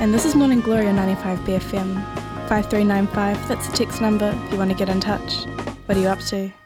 and this is Morning Glory on 95 BFM. 5395, that's the text number if you want to get in touch. What are you up to?